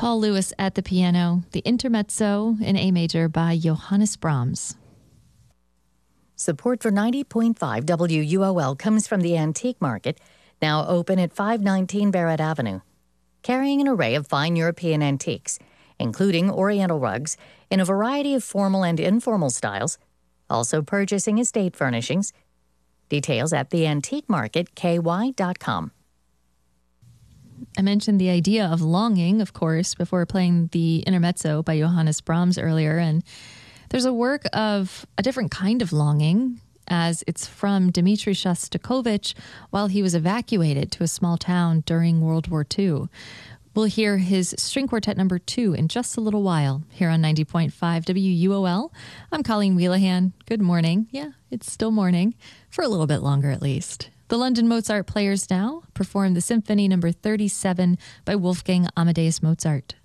Paul Lewis at the piano, the Intermezzo in A major by Johannes Brahms. Support for 90.5 WUOL comes from the Antique Market, now open at 519 Barrett Avenue, carrying an array of fine European antiques, including Oriental rugs in a variety of formal and informal styles, also purchasing estate furnishings. Details at theantiquemarketky.com. I mentioned the idea of longing, of course, before playing the Intermezzo by Johannes Brahms earlier, and there's a work of a different kind of longing, as it's from Dmitri Shostakovich while he was evacuated to a small town during World War II. We'll hear his String Quartet number 2 in just a little while here on 90.5 WUOL. I'm Colleen Wheelahan. Good morning. Yeah, it's still morning, for a little bit longer at least. The London Mozart Players now perform the Symphony number 37 by Wolfgang Amadeus Mozart.